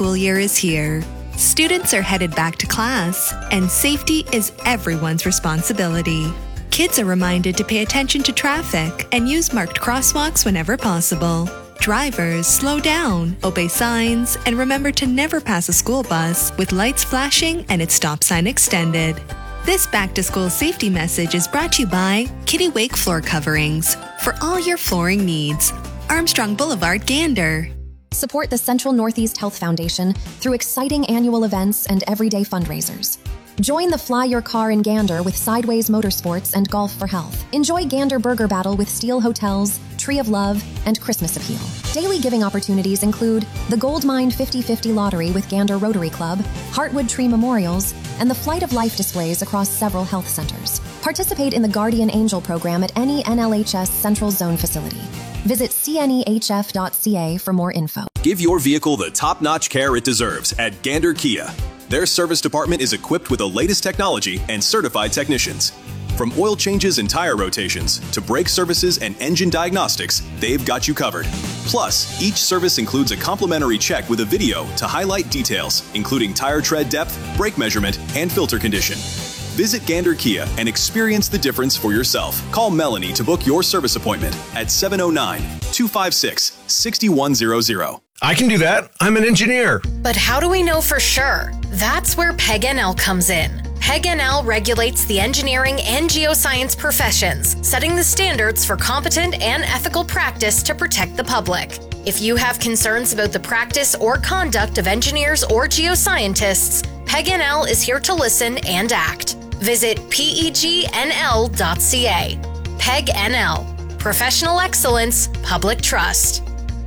school year is here. Students are headed back to class, and safety is everyone's responsibility. Kids are reminded to pay attention to traffic and use marked crosswalks whenever possible. Drivers, slow down, obey signs, and remember to never pass a school bus with lights flashing and its stop sign extended. This back-to-school safety message is brought to you by Kitty-Wake Floor Coverings for all your flooring needs. Armstrong Boulevard, Gander. Support the Central Northeast Health Foundation through exciting annual events and everyday fundraisers. Join the Fly Your Car in Gander with Sideways Motorsports and Golf for Health. Enjoy Gander Burger Battle with Steel Hotels, Tree of Love, and Christmas Appeal. Daily giving opportunities include the Gold Mine 50/50 Lottery with Gander Rotary Club, Heartwood Tree Memorials, and the Flight of Life displays across several health centers. Participate in the Guardian Angel program at any NLHS Central Zone facility. Visit cnehf.ca for more info. Give your vehicle the top-notch care it deserves at Gander Kia. Their service department is equipped with the latest technology and certified technicians. From oil changes and tire rotations to brake services and engine diagnostics, they've got you covered. Plus, each service includes a complimentary check with a video to highlight details, including tire tread depth, brake measurement, and filter condition. Visit Gander Kia and experience the difference for yourself. Call Melanie to book your service appointment at 709-256-6100. I can do that. I'm an engineer. But how do we know for sure? That's where PEG-NL comes in. PEG-NL regulates the engineering and geoscience professions, setting the standards for competent and ethical practice to protect the public. If you have concerns about the practice or conduct of engineers or geoscientists, PEG-NL is here to listen and act. Visit pegnl.ca. PEG-NL. Professional excellence, public trust.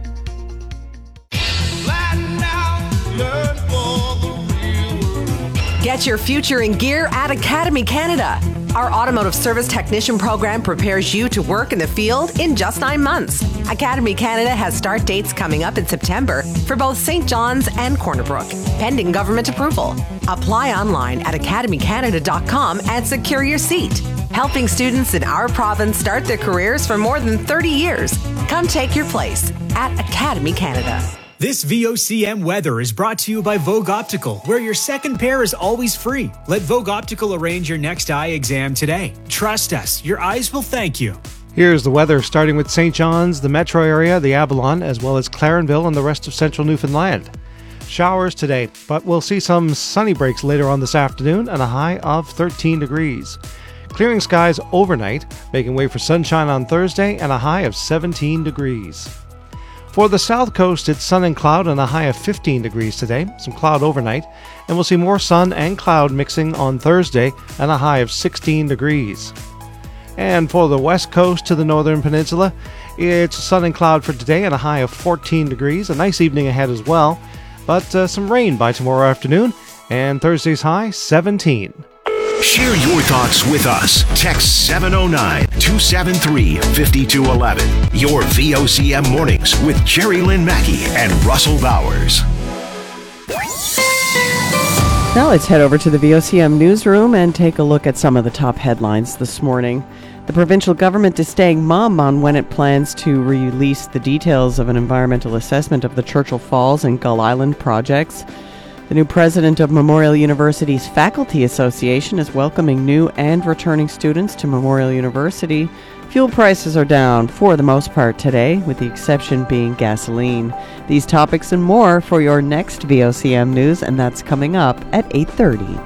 Get your future in gear at Academy Canada. Our automotive service technician program prepares you to work in the field in just 9 months. Academy Canada has start dates coming up in September for both St. John's and Corner Brook, pending government approval. Apply online at academycanada.com and secure your seat. Helping students in our province start their careers for more than 30 years. Come take your place at Academy Canada. This VOCM weather is brought to you by Vogue Optical, where your second pair is always free. Let Vogue Optical arrange your next eye exam today. Trust us, your eyes will thank you. Here's the weather, starting with St. John's, the metro area, the Avalon, as well as Clarenville and the rest of central Newfoundland. Showers today, but we'll see some sunny breaks later on this afternoon and a high of 13 degrees. Clearing skies overnight, making way for sunshine on Thursday and a high of 17 degrees. For the south coast, it's sun and cloud and a high of 15 degrees today, some cloud overnight, and we'll see more sun and cloud mixing on Thursday and a high of 16 degrees. And for the west coast to the northern peninsula, it's sun and cloud for today and a high of 14 degrees, a nice evening ahead as well, but some rain by tomorrow afternoon, and Thursday's high, 17. Share your thoughts with us. Text 709-273-5211. Your VOCM mornings with Jerry Lynn Mackey and Russell Bowers. Now let's head over to the VOCM newsroom and take a look at some of the top headlines this morning. The provincial government is staying mum on when it plans to release the details of an environmental assessment of the Churchill Falls and Gull Island projects. The new president of Memorial University's Faculty Association is welcoming new and returning students to Memorial University. Fuel prices are down for the most part today, with the exception being gasoline. These topics and more for your next VOCM news, and that's coming up at 8:30.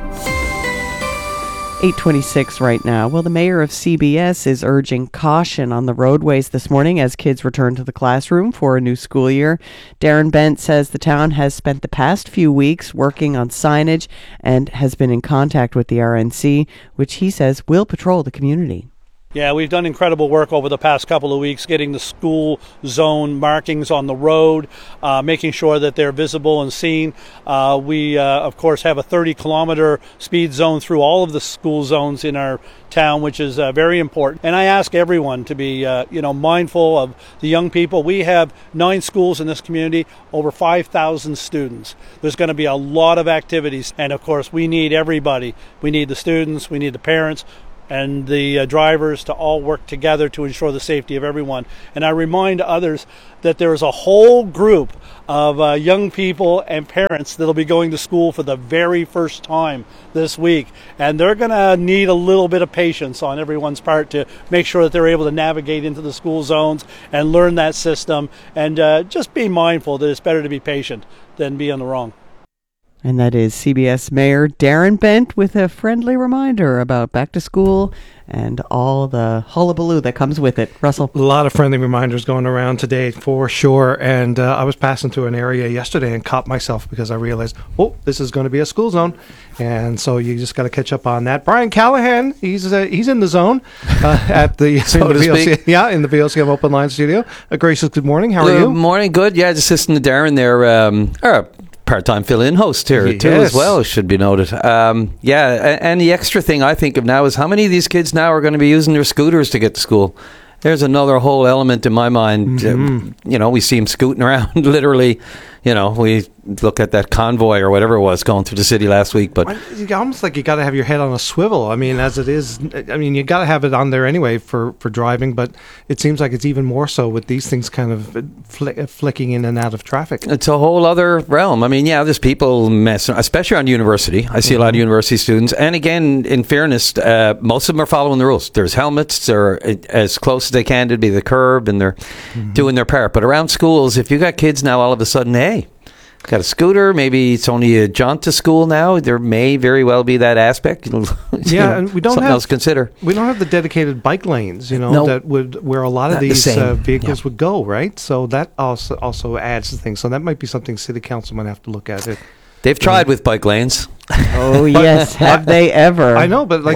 8:26 right now. Well, the mayor of CBS is urging caution on the roadways this morning as kids return to the classroom for a new school year. Darren Bent says the town has spent the past few weeks working on signage and has been in contact with the RNC, which he says will patrol the community. Yeah, we've done incredible work over the past couple of weeks getting the school zone markings on the road, making sure that they're visible and seen. We, of course, have a 30-kilometer speed zone through all of the school zones in our town, which is very important. And I ask everyone to be, mindful of the young people. We have 9 schools in this community, over 5,000 students. There's going to be a lot of activities. And, of course, we need everybody. We need the students. We need the parents. and the drivers to all work together to ensure the safety of everyone. And I remind others that there is a whole group of young people and parents that'll be going to school for the very first time this week, and they're going to need a little bit of patience on everyone's part to make sure that they're able to navigate into the school zones and learn that system, and just be mindful that it's better to be patient than be on the wrong. And that is CBS Mayor Darren Bent with a friendly reminder about back to school and all the hullabaloo that comes with it. Russell? A lot of friendly reminders going around today for sure. And I was passing through an area yesterday and caught myself because I realized, this is going to be a school zone. And so you just got to catch up on that. Brian Callahan, he's in the zone at the VOCM, in the VOCM Open Line Studio. Gracious, good morning. How are you? Good morning. Good. Yeah, just listening to Darren there. Part-time fill-in host here too as well, should be noted. And the extra thing I think of now is how many of these kids now are going to be using their scooters to get to school. There's another whole element in my mind. We see them scooting around literally. We look at that convoy or whatever it was going through the city last week. But it's almost like you got to have your head on a swivel. I mean, as it is, you got to have it on there anyway for driving. But it seems like it's even more so with these things kind of flicking in and out of traffic. It's a whole other realm. I mean, there's people messing, especially on university. I see a lot of university students. And again, in fairness, most of them are following the rules. There's helmets. They're as close as they can to be the curb, and they're doing their part. But around schools, if you got kids now all of a sudden, hey, got a scooter, maybe it's only a jaunt to school now. There may very well be that aspect. And we don't have else to consider. We don't have the dedicated bike lanes, that would where a lot of these vehicles would go, right? So that also adds to things. So that might be something City Council might have to look at. They've tried with bike lanes. Oh yes, have they ever? I know, but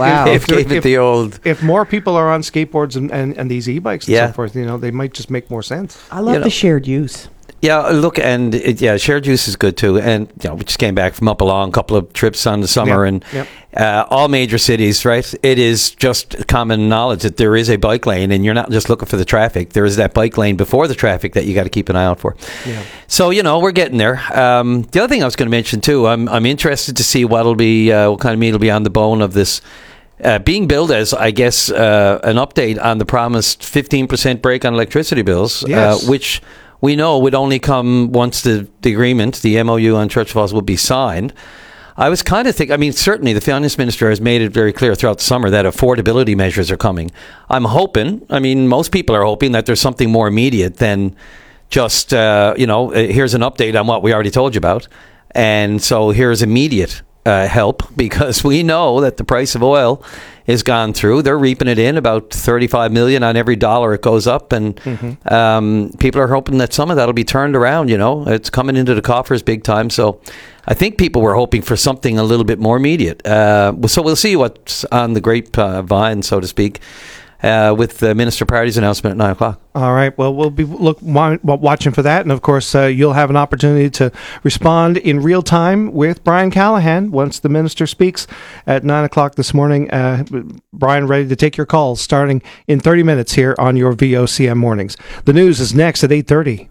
if more people are on skateboards and these e-bikes and so forth, they might just make more sense. I love the shared use. Yeah, look, and shared use is good too. And we just came back from up along a couple of trips on the summer, and all major cities, right? It is just common knowledge that there is a bike lane, and you're not just looking for the traffic. There is that bike lane before the traffic that you got to keep an eye out for. Yeah. So we're getting there. The other thing I was going to mention too, I'm interested to see what kind of meat will be on the bone of this. Being billed as, I guess, an update on the promised 15% break on electricity bills, which we know would only come once the agreement, the MOU on Church Falls, will be signed. I was kind of thinking, certainly the finance minister has made it very clear throughout the summer that affordability measures are coming. I'm hoping, most people are hoping that there's something more immediate than just, here's an update on what we already told you about. And so here's immediate help, because we know that the price of oil is gone through. They're reaping it in about $35 million on every dollar it goes up, and people are hoping that some of that will be turned around. It's coming into the coffers big time. So I think people were hoping for something a little bit more immediate. So we'll see what's on the grapevine, so to speak, with the Minister Party's announcement at 9 o'clock. All right. Well, we'll be watching for that. And, of course, you'll have an opportunity to respond in real time with Brian Callahan once the minister speaks at 9 o'clock this morning. Brian, ready to take your calls starting in 30 minutes here on your VOCM Mornings. The news is next at 8:30.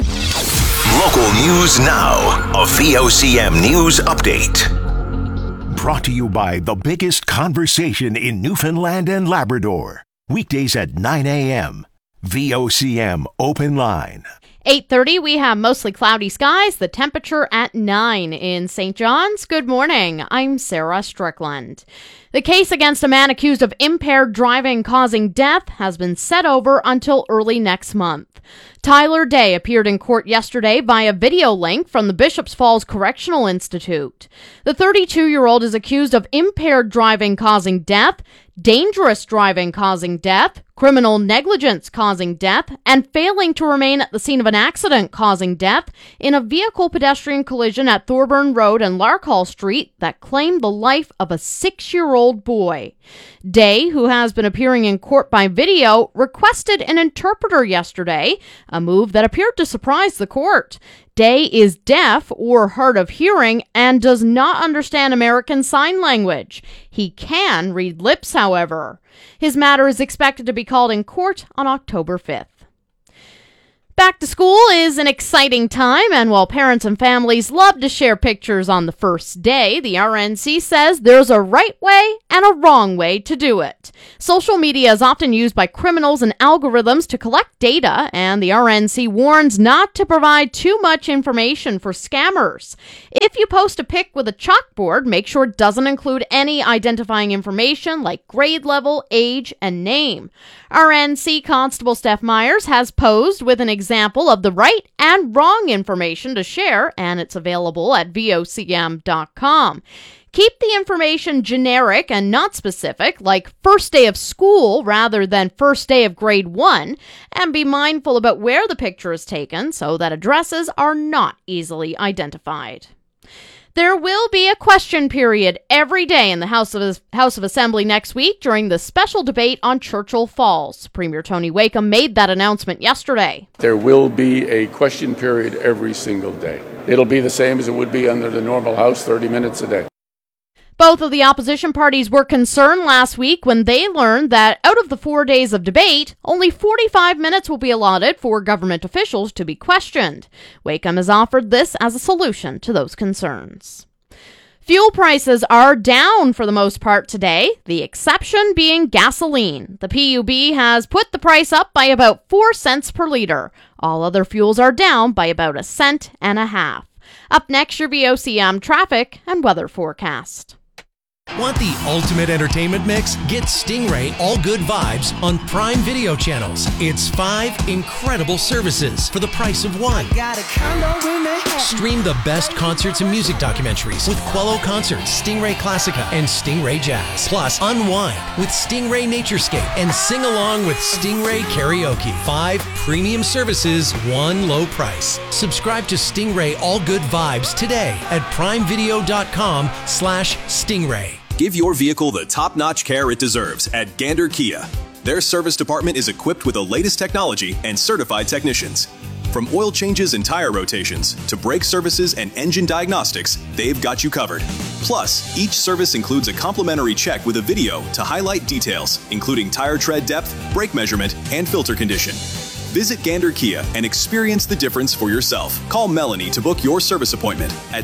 Local news now. A VOCM News Update. Brought to you by the biggest conversation in Newfoundland and Labrador. Weekdays at 9 a.m. VOCM Open Line. 8:30, we have mostly cloudy skies, the temperature at 9 in St. John's. Good morning. I'm Sarah Strickland. The case against a man accused of impaired driving causing death has been set over until early next month. Tyler Day appeared in court yesterday via video link from the Bishops Falls Correctional Institute. The 32-year-old is accused of impaired driving causing death, dangerous driving causing death, criminal negligence causing death, and failing to remain at the scene of an accident causing death in a vehicle-pedestrian collision at Thorburn Road and Larkhall Street that claimed the life of a 6-year-old boy. Day, who has been appearing in court by video, requested an interpreter yesterday, a move that appeared to surprise the court. Day is deaf or hard of hearing and does not understand American Sign Language. He can read lips, however. His matter is expected to be called in court on October 5th. Back to school is an exciting time, and while parents and families love to share pictures on the first day, the RNC says there's a right way and a wrong way to do it. Social media is often used by criminals and algorithms to collect data, and the RNC warns not to provide too much information for scammers. If you post a pic with a chalkboard, make sure it doesn't include any identifying information like grade level, age, and name. RNC Constable Steph Myers has posed with an example of the right and wrong information to share, and it's available at vocm.com. Keep the information generic and not specific, like first day of school rather than first day of grade 1, and be mindful about where the picture is taken so that addresses are not easily identified. There will be a question period every day in the House of Assembly next week during the special debate on Churchill Falls. Premier Tony Wakeham made that announcement yesterday. There will be a question period every single day. It'll be the same as it would be under the normal House, 30 minutes a day. Both of the opposition parties were concerned last week when they learned that out of the 4 days of debate, only 45 minutes will be allotted for government officials to be questioned. Wakeham has offered this as a solution to those concerns. Fuel prices are down for the most part today, the exception being gasoline. The PUB has put the price up by about 4 cents per liter. All other fuels are down by about 1.5 cents. Up next, your VOCM traffic and weather forecast. Want the ultimate entertainment mix? Get Stingray All Good Vibes on Prime Video channels. It's 5 incredible services for the price of 1. Stream the best concerts and music documentaries with Quello Concerts, Stingray Classica, and Stingray Jazz. Plus, unwind with Stingray Naturescape and sing along with Stingray Karaoke. 5 premium services, 1 low price. Subscribe to Stingray All Good Vibes today at primevideo.com/Stingray. Give your vehicle the top-notch care it deserves at Gander Kia. Their service department is equipped with the latest technology and certified technicians. From oil changes and tire rotations to brake services and engine diagnostics, they've got you covered. Plus, each service includes a complimentary check with a video to highlight details, including tire tread depth, brake measurement, and filter condition. Visit Gander Kia and experience the difference for yourself. Call Melanie to book your service appointment at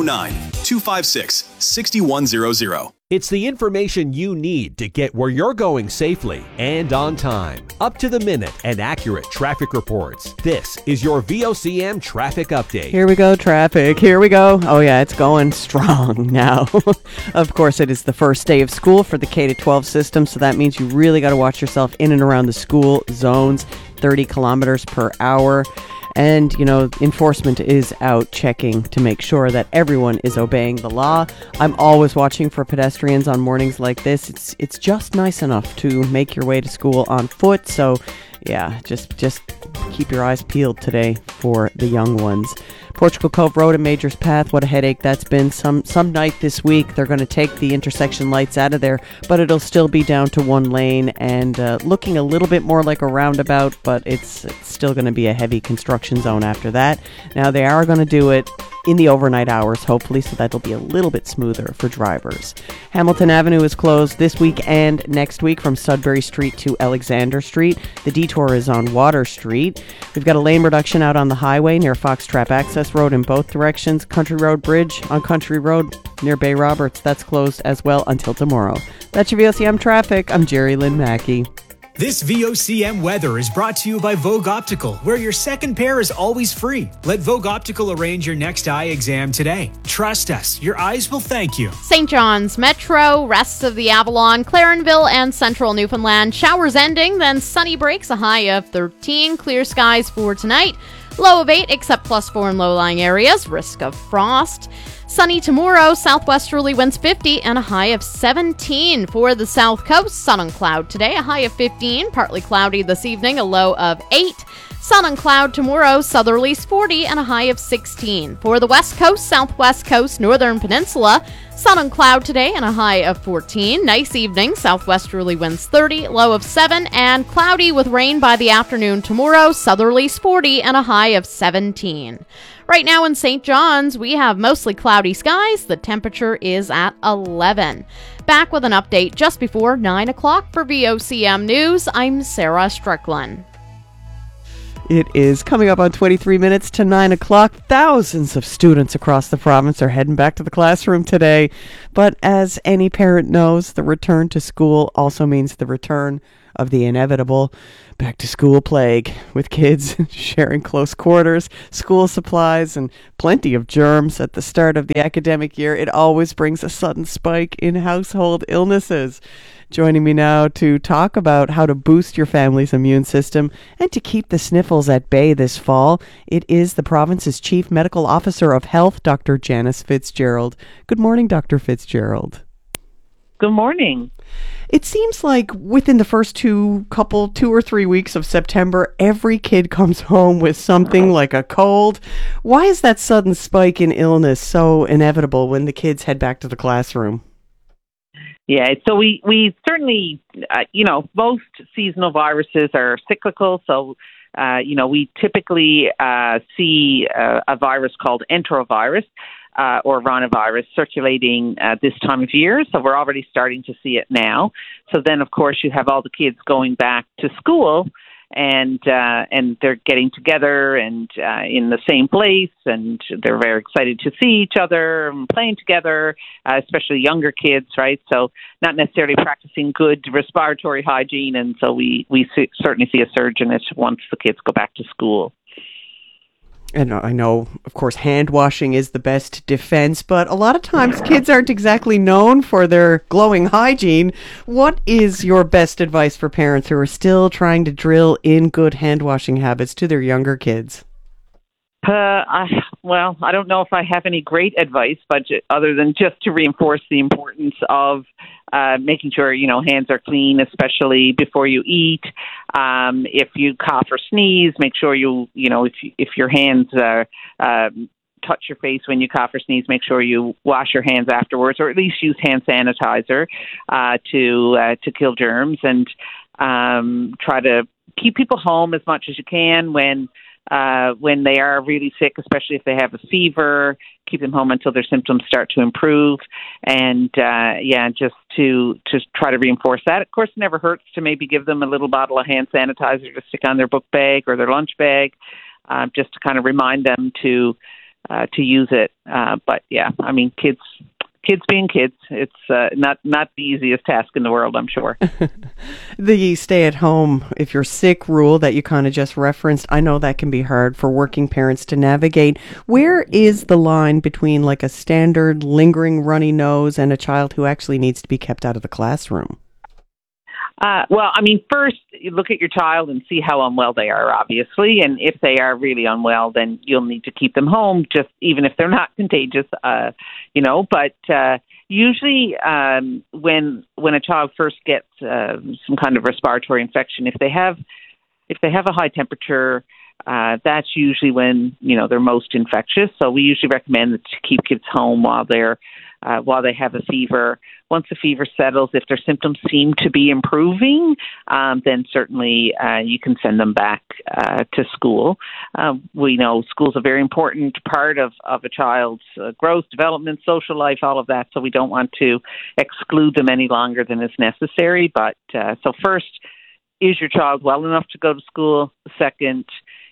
709-256-6100. It's the information you need to get where you're going safely and on time. Up to the minute and accurate traffic reports. This is your VOCM traffic update. Here we go, traffic. Here we go. Oh yeah, it's going strong now. Of course, it is the first day of school for the K-12 system, so that means you really got to watch yourself in and around the school zones, 30 kilometers per hour. And, you know, enforcement is out checking to make sure that everyone is obeying the law. I'm always watching for pedestrians on mornings like this. It's just nice enough to make your way to school on foot. So, yeah, just keep your eyes peeled today for the young ones. Portugal Cove Road and Majors Path, what a headache that's been. Some night this week, they're going to take the intersection lights out of there, but it'll still be down to 1 lane and looking a little bit more like a roundabout, but it's still going to be a heavy construction zone after that. Now, they are going to do it in the overnight hours, hopefully, so that'll be a little bit smoother for drivers. Hamilton Avenue is closed this week and next week from Sudbury Street to Alexander Street. The detour is on Water Street. We've got a lane reduction out on the highway near Foxtrap Access Road in both directions. Country Road Bridge on Country Road near Bay Roberts, that's closed as well until tomorrow. That's your VOCM traffic. I'm Jerry Lynn Mackey. This VOCM weather is brought to you by Vogue Optical, where your second pair is always free. Let Vogue Optical arrange your next eye exam today. Trust us, your eyes will thank you. St. John's Metro, rest of the Avalon, Clarenville, and central Newfoundland. Showers ending, then sunny breaks, a high of 13. Clear skies for tonight. Low of 8, except +4 in low-lying areas. Risk of frost. Sunny tomorrow, southwesterly winds 50 and a high of 17. For the south coast, sun and cloud today, a high of 15. Partly cloudy this evening, a low of 8. Sun and cloud tomorrow, southerlies 40 and a high of 16. For the west coast, southwest coast, northern peninsula, sun and cloud today and a high of 14. Nice evening, southwesterly winds 30, low of 7, and cloudy with rain by the afternoon tomorrow, southerlies 40 and a high of 17. Right now in St. John's, we have mostly cloudy skies. The temperature is at 11. Back with an update just before 9 o'clock for VOCM News. I'm Sarah Strickland. It is coming up on 23 minutes to 9 o'clock. Thousands of students across the province are heading back to the classroom today. But as any parent knows, the return to school also means the return of the inevitable back-to-school plague, with kids sharing close quarters, school supplies, and plenty of germs at the start of the academic year. It always brings a sudden spike in household illnesses. Joining me now to talk about how to boost your family's immune system and to keep the sniffles at bay this fall, it is the province's Chief Medical Officer of Health, Dr. Janice Fitzgerald. Good morning, Dr. Fitzgerald. Good morning. It seems like within the first 2 or 3 weeks of September, every kid comes home with something like a cold. Why is that sudden spike in illness so inevitable when the kids head back to the classroom? Yeah, so we certainly, most seasonal viruses are cyclical. So, we typically see a virus called enterovirus or rhinovirus circulating this time of year. So we're already starting to see it now. So then, of course, you have all the kids going back to school, and they're getting together and in the same place, and they're very excited to see each other and playing together, especially younger kids, right? So not necessarily practicing good respiratory hygiene, and so we certainly see a surge in it once the kids go back to school. And I know, of course, hand washing is the best defense, but a lot of times kids aren't exactly known for their glowing hygiene. What is your best advice for parents who are still trying to drill in good hand washing habits to their younger kids? I don't know if I have any great advice, but other than just to reinforce the importance of making sure, hands are clean, especially before you eat. If you cough or sneeze, make sure if your hands touch your face when you cough or sneeze, make sure you wash your hands afterwards, or at least use hand sanitizer to kill germs, and try to keep people home as much as you can when they are really sick, especially if they have a fever. Keep them home until their symptoms start to improve, and just to try to reinforce that. Of course, it never hurts to maybe give them a little bottle of hand sanitizer to stick on their book bag or their lunch bag, just to kind of remind them to use it. But yeah, I mean, kids being kids, it's not the easiest task in the world, I'm sure. The stay-at-home, if you're sick rule that you kind of just referenced, I know that can be hard for working parents to navigate. Where is the line between like a standard lingering runny nose and a child who actually needs to be kept out of the classroom? First, you look at your child and see how unwell they are, obviously. And if they are really unwell, then you'll need to keep them home, just even if they're not contagious, But usually when a child first gets some kind of respiratory infection, if they have a high temperature, that's usually when, they're most infectious. So we usually recommend to keep kids home while they have a fever. Once the fever settles, if their symptoms seem to be improving, then certainly you can send them back to school. We know school's a very important part of a child's growth, development, social life, all of that. So we don't want to exclude them any longer than is necessary. But so first, is your child well enough to go to school? Second,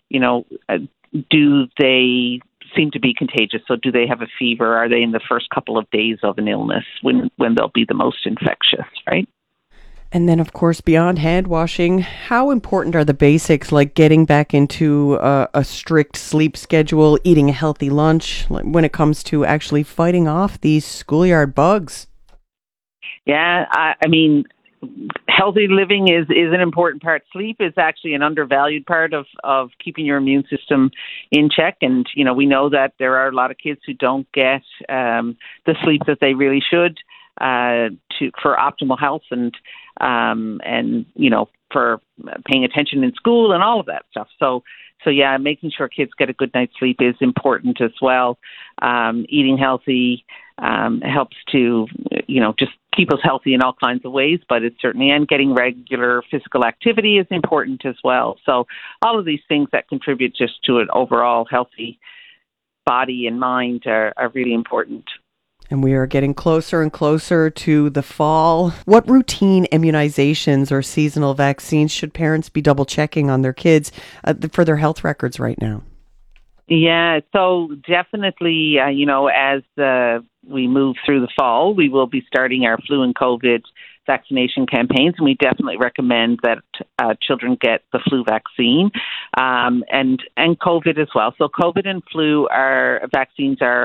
do they seem to be contagious? So do they have a fever? Are they in the first couple of days of an illness when they'll be the most infectious, right? And then, of course, beyond hand washing, how important are the basics like getting back into a strict sleep schedule, eating a healthy lunch when it comes to actually fighting off these schoolyard bugs? Yeah, I mean, healthy living is an important part. Sleep is actually an undervalued part of keeping your immune system in check. And, we know that there are a lot of kids who don't get the sleep that they really should for optimal health and for paying attention in school and all of that stuff. So yeah, making sure kids get a good night's sleep is important as well. Eating healthy helps to, just keep us healthy in all kinds of ways, but it's certainly, and getting regular physical activity is important as well. So all of these things that contribute just to an overall healthy body and mind are really important. And we are getting closer and closer to the fall. What routine immunizations or seasonal vaccines should parents be double checking on their kids for their health records right now? Yeah, so definitely, as we move through the fall, we will be starting our flu and COVID vaccination campaigns, and we definitely recommend that children get the flu vaccine and COVID as well. So COVID and flu vaccines are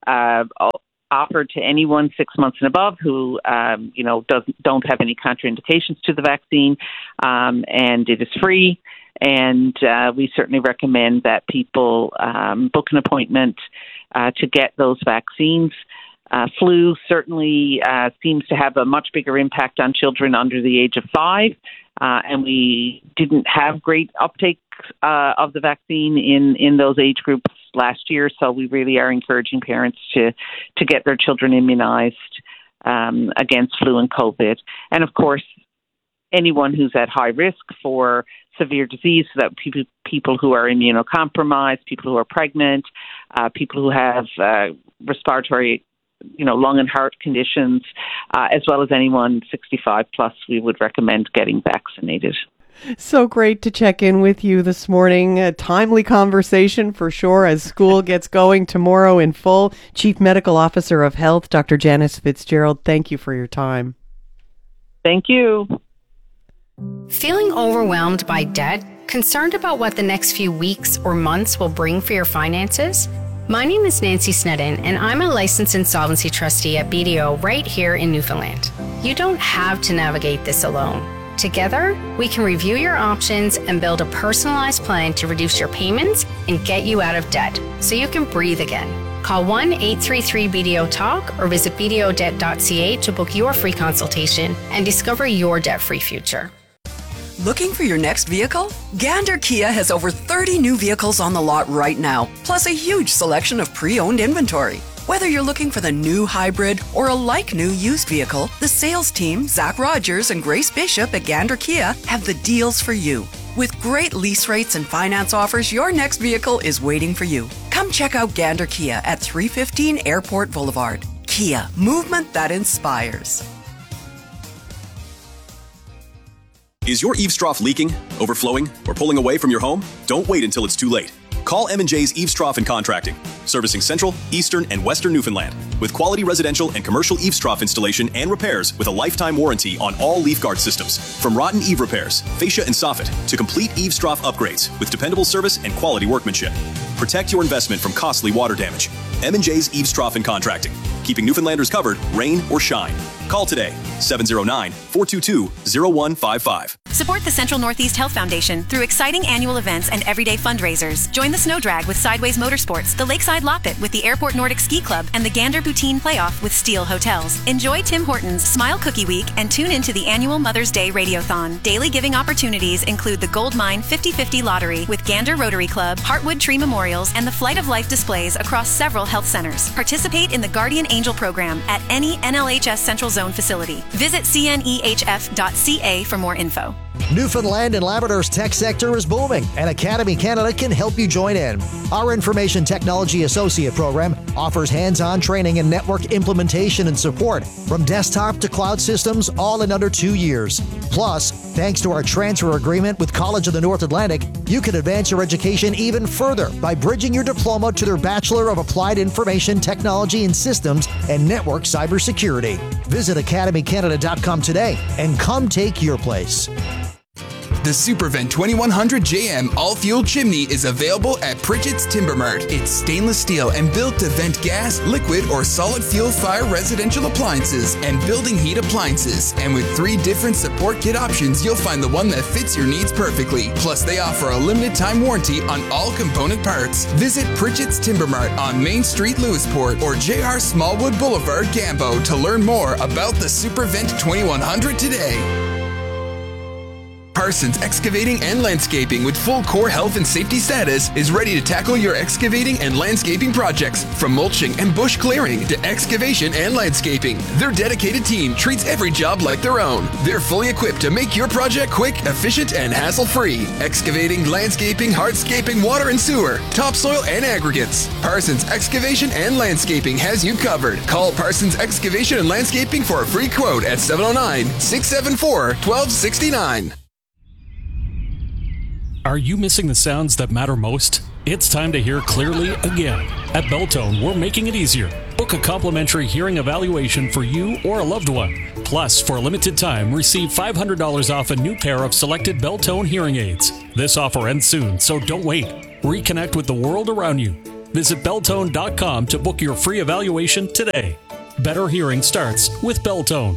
offered to anyone 6 months and above who, don't have any contraindications to the vaccine, and it is free. And we certainly recommend that people book an appointment to get those vaccines. Flu certainly seems to have a much bigger impact on children under the age of 5, and we didn't have great uptake of the vaccine in those age groups last year. So we really are encouraging parents to get their children immunized against flu and COVID. And of course, anyone who's at high risk for severe disease, so that people who are immunocompromised, people who are pregnant, people who have respiratory, lung and heart conditions, as well as anyone 65 plus, we would recommend getting vaccinated. So great to check in with you this morning. A timely conversation for sure as school gets going tomorrow in full. Chief Medical Officer of Health, Dr. Janice Fitzgerald, thank you for your time. Thank you. Feeling overwhelmed by debt? Concerned about what the next few weeks or months will bring for your finances? My name is Nancy Snedden, and I'm a licensed insolvency trustee at BDO right here in Newfoundland. You don't have to navigate this alone. Together, we can review your options and build a personalized plan to reduce your payments and get you out of debt so you can breathe again. Call 1-833-BDO-TALK or visit bdodebt.ca to book your free consultation and discover your debt-free future. Looking for your next vehicle? Gander Kia has over 30 new vehicles on the lot right now, plus a huge selection of pre-owned inventory. Whether you're looking for the new hybrid or a like-new used vehicle, the sales team, Zach Rogers and Grace Bishop at Gander Kia, have the deals for you. With great lease rates and finance offers, your next vehicle is waiting for you. Come check out Gander Kia at 315 Airport Boulevard. Kia, movement that inspires. Is your eaves trough leaking, overflowing, or pulling away from your home? Don't wait until it's too late. Call M&J's Eaves Trough and Contracting, servicing Central, Eastern, and Western Newfoundland, with quality residential and commercial eaves trough installation and repairs with a lifetime warranty on all leaf guard systems. From rotten eave repairs, fascia and soffit, to complete eaves trough upgrades with dependable service and quality workmanship. Protect your investment from costly water damage. M&J's Eaves Trough and Contracting, keeping Newfoundlanders covered, rain or shine. Call today, 709-422-0155. Support the Central Northeast Health Foundation through exciting annual events and everyday fundraisers. Join the Snow Drag with Sideways Motorsports, the Lakeside Loppet with the Airport Nordic Ski Club, and the Gander Poutine Playoff with Steel Hotels. Enjoy Tim Hortons Smile Cookie Week and tune into the annual Mother's Day Radiothon. Daily giving opportunities include the Gold Mine 50/50 Lottery with Gander Rotary Club, Heartwood Tree Memorials, and the Flight of Life displays across several health centers. Participate in the Guardian Angel program at any NLHS Central Zone facility. Visit cnehf.ca for more info. Newfoundland and Labrador's tech sector is booming, and Academy Canada can help you join in. Our Information Technology Associate program offers hands-on training in network implementation and support, from desktop to cloud systems, all in under 2 years. Plus, thanks to our transfer agreement with College of the North Atlantic, you can advance your education even further by bridging your diploma to their Bachelor of Applied Information Technology and Systems and Network Cybersecurity. Visit academycanada.com today and come take your place. The SuperVent 2100 JM all-fuel chimney is available at Pritchett's Timber Mart. It's stainless steel and built to vent gas, liquid, or solid fuel fire residential appliances and building heat appliances. And with 3 different support kit options, you'll find the one that fits your needs perfectly. Plus, they offer a limited time warranty on all component parts. Visit Pritchett's Timber Mart on Main Street, Lewisport, or JR Smallwood Boulevard, Gambo to learn more about the SuperVent 2100 today. Parsons Excavating and Landscaping, with full core health and safety status, is ready to tackle your excavating and landscaping projects. From mulching and bush clearing to excavation and landscaping, their dedicated team treats every job like their own. They're fully equipped to make your project quick, efficient, and hassle-free. Excavating, landscaping, hardscaping, water and sewer, topsoil, and aggregates. Parsons Excavation and Landscaping has you covered. Call Parsons Excavation and Landscaping for a free quote at 709-674-1269. Are you missing the sounds that matter most? It's time to hear clearly again. At Beltone, we're making it easier. Book a complimentary hearing evaluation for you or a loved one. Plus, for a limited time, receive $500 off a new pair of selected Beltone hearing aids. This offer ends soon, so don't wait. Reconnect with the world around you. Visit Beltone.com to book your free evaluation today. Better hearing starts with Beltone.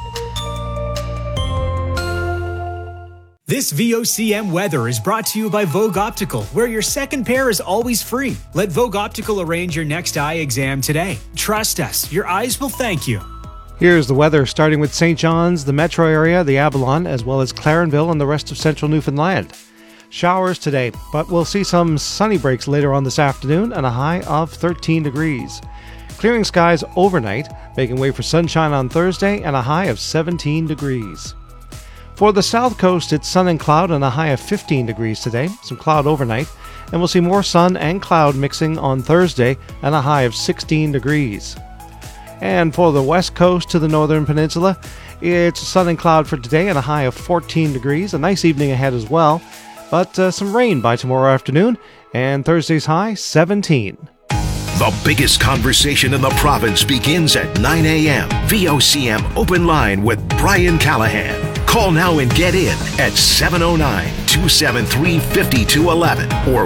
This VOCM weather is brought to you by Vogue Optical, where your second pair is always free. Let Vogue Optical arrange your next eye exam today. Trust us, your eyes will thank you. Here's the weather, starting with St. John's, the metro area, the Avalon, as well as Clarenville and the rest of central Newfoundland. Showers today, but we'll see some sunny breaks later on this afternoon and a high of 13 degrees. Clearing skies overnight, making way for sunshine on Thursday and a high of 17 degrees. For the south coast, it's sun and cloud and a high of 15 degrees today, some cloud overnight, and we'll see more sun and cloud mixing on Thursday and a high of 16 degrees. And for the west coast to the northern peninsula, it's sun and cloud for today and a high of 14 degrees, a nice evening ahead as well, but some rain by tomorrow afternoon, and Thursday's high, 17. The biggest conversation in the province begins at 9 a.m. VOCM Open Line with Brian Callahan. Call now and get in at 709-273-5211 or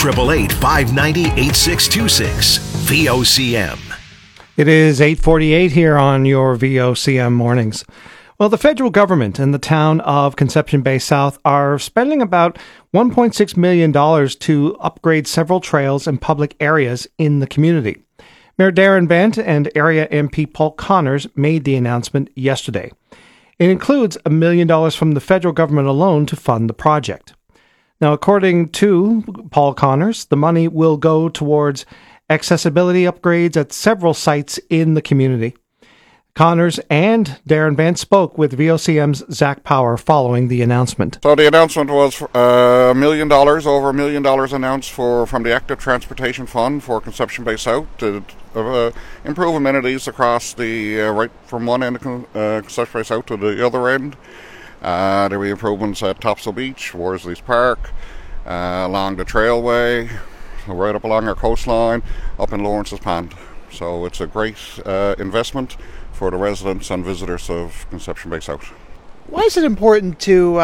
1-888-590-8626. VOCM. It is 8:48 here on your VOCM mornings. Well, the federal government and the town of Conception Bay South are spending about $1.6 million to upgrade several trails and public areas in the community. Mayor Darren Bent and area MP Paul Connors made the announcement yesterday. It includes $1 million from the federal government alone to fund the project. Now, according to Paul Connors, the money will go towards accessibility upgrades at several sites in the community. Connors and Darren Bent spoke with VOCM's Zach Power following the announcement. So the announcement was $1 million, over $1 million announced from the Active Transportation Fund for Conception Bay South to improve amenities across the right from one end of Conception Bay South to the other end. There will be improvements at Topsail Beach, Worsley's Park, along the trailway, right up along our coastline, up in Lawrence's Pond. So it's a great investment for the residents and visitors of Conception Bay South. Why is it important to,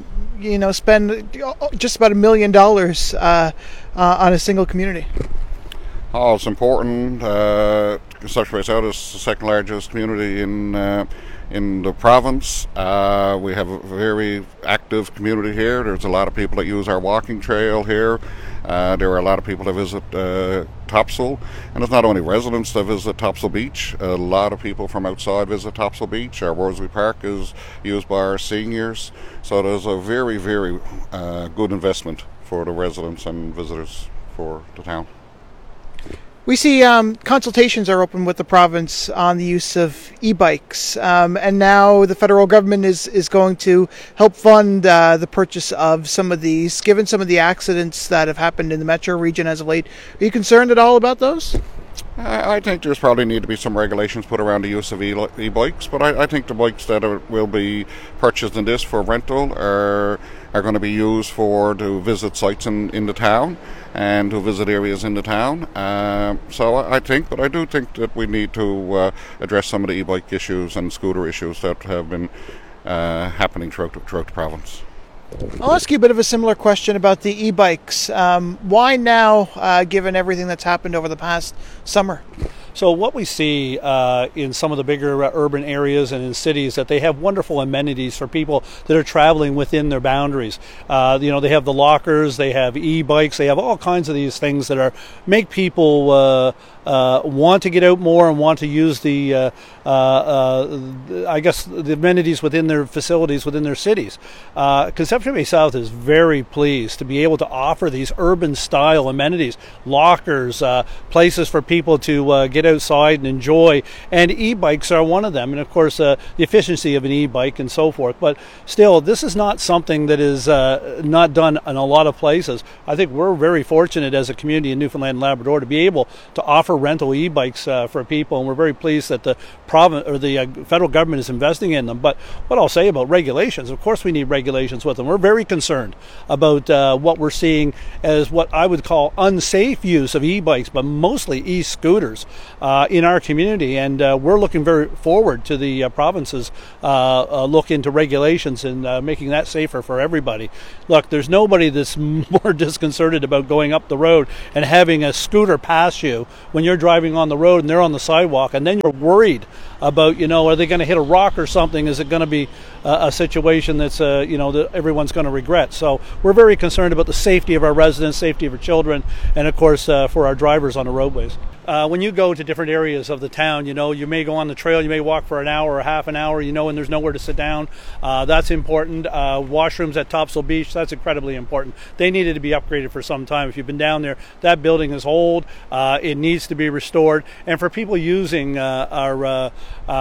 spend just about $1 million on a single community? Oh, it's important. Conception Bay South is the second largest community in the province. We have a very active community here. There's a lot of people that use our walking trail here. There are a lot of people that visit Topsail, and it's not only residents that visit Topsail Beach. A lot of people from outside visit Topsail Beach. Our Worsley Park is used by our seniors, so there's a very, very good investment for the residents and visitors for the town. We see consultations are open with the province on the use of e-bikes, and now the federal government is going to help fund the purchase of some of these, given some of the accidents that have happened in the metro region as of late. Are you concerned at all about those? I think there's probably need to be some regulations put around the use of e-bikes, but I think the bikes that will be purchased in this for rental are going to be used to visit sites in the town and to visit areas in the town. So I do think that we need to address some of the e-bike issues and scooter issues that have been happening throughout the province. I'll ask you a bit of a similar question about the e-bikes. Why now, given everything that's happened over the past summer? So what we see in some of the bigger urban areas and in cities, that they have wonderful amenities for people that are traveling within their boundaries. They have the lockers, they have e-bikes, they have all kinds of these things that make people want to get out more and want to use the amenities within their facilities within their cities. Conception Bay South is very pleased to be able to offer these urban style amenities, lockers, places for people to get outside and enjoy, and e-bikes are one of them, and of course the efficiency of an e-bike and so forth. But still, this is not something that is not done in a lot of places. I think we're very fortunate as a community in Newfoundland and Labrador to be able to offer rental e-bikes for people, and we're very pleased that the province or the federal government is investing in them. But what I'll say about regulations, of course we need regulations with them. We're very concerned about what we're seeing as what I would call unsafe use of e-bikes, but mostly e-scooters in our community, and we're looking very forward to the province's look into regulations and making that safer for everybody. Look, there's nobody that's more disconcerted about going up the road and having a scooter pass you when you're driving on the road and they're on the sidewalk, and then you're worried about, are they going to hit a rock or something? Is it going to be a situation that's, that everyone's going to regret? So we're very concerned about the safety of our residents, safety of our children, and of course for our drivers on the roadways. When you go to different areas of the town, you may go on the trail, you may walk for an hour or half an hour, and there's nowhere to sit down. That's important. Washrooms at Topsail Beach, that's incredibly important. They needed to be upgraded for some time. If you've been down there, that building is old. It needs to be restored. And for people using our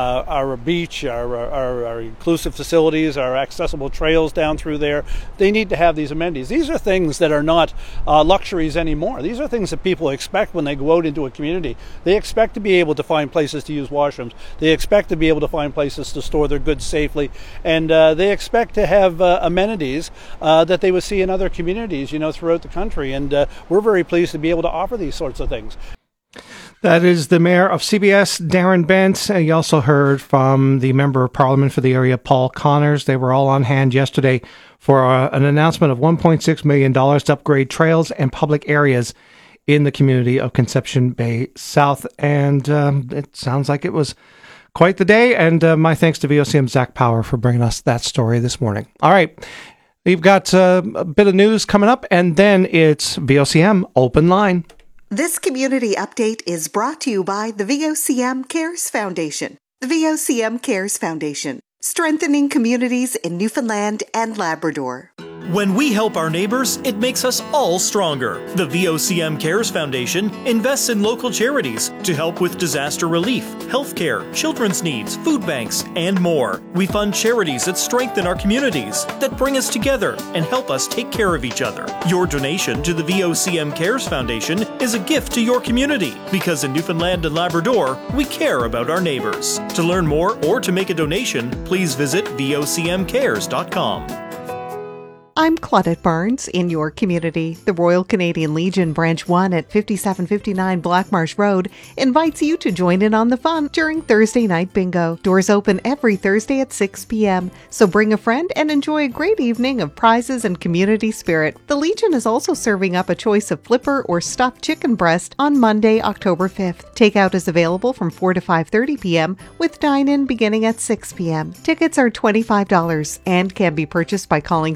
beach, our inclusive facilities, our accessible trails down through there, they need to have these amenities. These are things that are not luxuries anymore. These are things that people expect when they go out into a community. They expect to be able to find places to use washrooms. They expect to be able to find places to store their goods safely, and they expect to have amenities that they would see in other communities, throughout the country. And we're very pleased to be able to offer these sorts of things. That is the Mayor of CBS, Darren Bent. You also heard from the Member of Parliament for the area, Paul Connors. They were all on hand yesterday for an announcement of $1.6 million to upgrade trails and public areas in the community of Conception Bay South. And it sounds like it was quite the day. And my thanks to VOCM's Zach Power for bringing us that story this morning. All right. We've got a bit of news coming up, and then it's VOCM Open Line. This community update is brought to you by the VOCM Cares Foundation. The VOCM Cares Foundation, strengthening communities in Newfoundland and Labrador. When we help our neighbors, it makes us all stronger. The VOCM Cares Foundation invests in local charities to help with disaster relief, healthcare, children's needs, food banks, and more. We fund charities that strengthen our communities, that bring us together and help us take care of each other. Your donation to the VOCM Cares Foundation is a gift to your community, because in Newfoundland and Labrador, we care about our neighbors. To learn more or to make a donation, please visit vocmcares.com. I'm Claudette Barnes in your community. The Royal Canadian Legion Branch 1 at 5759 Blackmarsh Road invites you to join in on the fun during Thursday night bingo. Doors open every Thursday at 6 p.m., so bring a friend and enjoy a great evening of prizes and community spirit. The Legion is also serving up a choice of flipper or stuffed chicken breast on Monday, October 5th. Takeout is available from 4 to 5:30 p.m. with dine-in beginning at 6 p.m. Tickets are $25 and can be purchased by calling